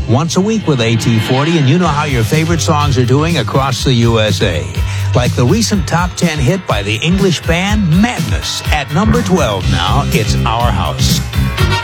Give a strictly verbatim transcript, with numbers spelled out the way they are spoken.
once a week with A T forty, and you know how your favorite songs are doing across the U S A. Like the recent top ten hit by the English band Madness. At number twelve now, it's Our House.